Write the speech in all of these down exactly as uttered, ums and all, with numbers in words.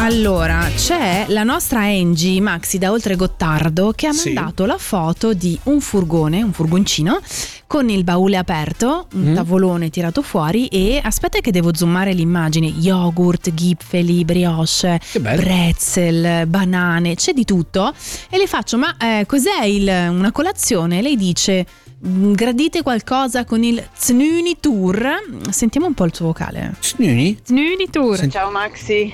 Allora, c'è la nostra Angie Maxi da Oltre Gottardo che ha Sì. mandato la foto di un furgone, un furgoncino con il baule aperto, un Mm. tavolone tirato fuori e aspetta che devo zoomare l'immagine, yogurt, ghipfeli, brioche, Che bello. pretzel, banane, c'è di tutto e le faccio ma eh, cos'è il, una colazione? Lei dice gradite qualcosa con il Znuni Tour. Sentiamo un po' il suo vocale. Snuni? Znuni Tour. Senti- Ciao Maxi.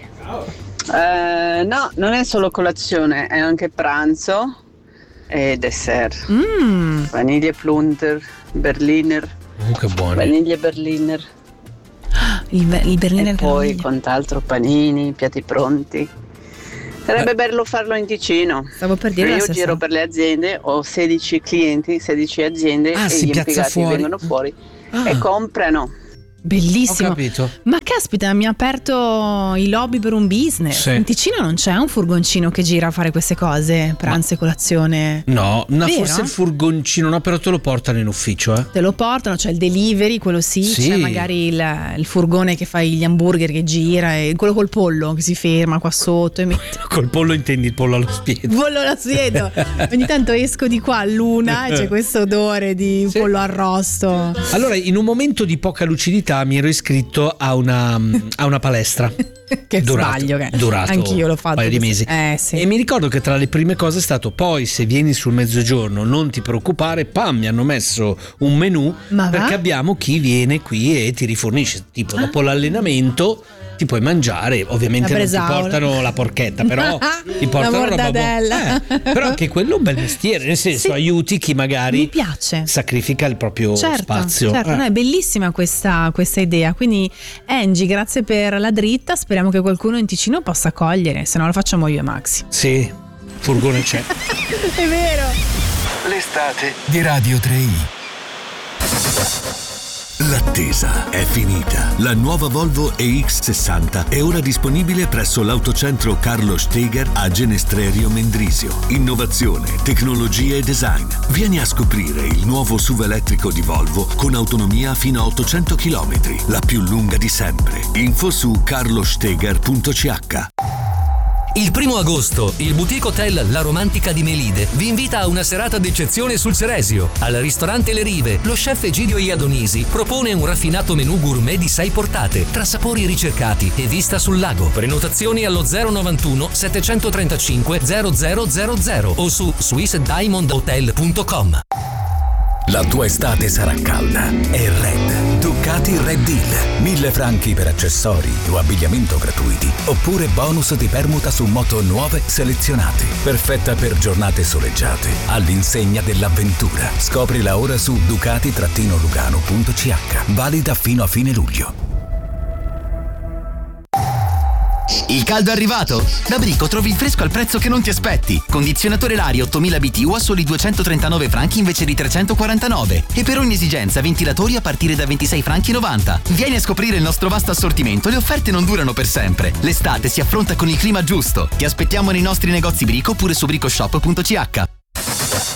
Eh, no, non è solo colazione, è anche pranzo e dessert. Mm. Vaniglie Plunter, Berliner, Oh, che buoni. vaniglie Berliner Il, Be- il Berliner e poi Caramiglia. quant'altro panini, piatti pronti. Sarebbe bello farlo in Ticino. Stavo per dire la Io stessa. giro per le aziende, ho sedici clienti, sedici aziende Ah, e si gli piazza impiegati fuori. vengono fuori Ah. e comprano. Bellissimo. Ho capito. Ma caspita, mi ha aperto i lobby per un business. Sì. In Ticino non c'è un furgoncino che gira a fare queste cose, pranzo e colazione. No, no, Vero? forse il furgoncino no, però te lo portano in ufficio, eh. Te lo portano, c'è il delivery, quello sì, Sì. c'è magari il, il furgone che fa gli hamburger che gira e quello col pollo che si ferma qua sotto e mi Col pollo intendi il pollo allo spiedo. pollo la siedo. Ogni tanto esco di qua a luna e c'è questo odore di Sì. pollo arrosto. Allora, in un momento di poca lucidità mi ero iscritto a una, a una palestra. Che Durato- sbaglio che durato anch'io l'ho fatto un paio di questo. mesi. Eh sì. E mi ricordo che tra le prime cose è stato poi se vieni sul mezzogiorno non ti preoccupare, pam, mi hanno messo un menù Ma va? perché abbiamo chi viene qui e ti rifornisce, tipo dopo l'allenamento ti puoi mangiare, ovviamente La non ti bresaola. portano la porchetta, però ti portano La roba mortadella. buona. Eh, però anche quello è un bel mestiere, nel senso Sì. aiuti chi magari Mi piace. sacrifica il proprio Certo, spazio. certo. Eh. No, è bellissima questa, questa idea. Quindi, Angie, grazie per la dritta. Speriamo che qualcuno in Ticino possa cogliere, se no lo facciamo io e Maxi. Sì, furgone c'è. È vero. L'estate di Radio tre i. L'attesa è finita. La nuova Volvo E X sessanta è ora disponibile presso l'autocentro Carlo Steger a Genestrerio Mendrisio. Innovazione, tecnologia e design. Vieni a scoprire il nuovo S U V elettrico di Volvo con autonomia fino a ottocento chilometri, la più lunga di sempre. Info su carlosteger punto c h. Il primo agosto, il boutique hotel La Romantica di Melide vi invita a una serata d'eccezione sul Ceresio. Al ristorante Le Rive, lo chef Egidio Iadonisi propone un raffinato menù gourmet di sei portate, tra sapori ricercati e vista sul lago. Prenotazioni allo zero novantuno settecentotrentacinque zero zero zero zero o su swiss diamond hotel punto com. La tua estate sarà calda e Red. Ducati Red Deal. Mille franchi per accessori o abbigliamento gratuiti. Oppure bonus di permuta su moto nuove selezionate. Perfetta per giornate soleggiate. All'insegna dell'avventura. Scoprila ora su ducati lugano punto c h. Valida fino a fine luglio. Il caldo è arrivato? Da Brico trovi il fresco al prezzo che non ti aspetti. Condizionatore Lari ottomila B T U a soli duecentotrentanove franchi invece di trecentoquarantanove. E per ogni esigenza ventilatori a partire da ventisei franchi novanta. Vieni a scoprire il nostro vasto assortimento, le offerte non durano per sempre. L'estate si affronta con il clima giusto. Ti aspettiamo nei nostri negozi Brico oppure su bricoshop punto c h.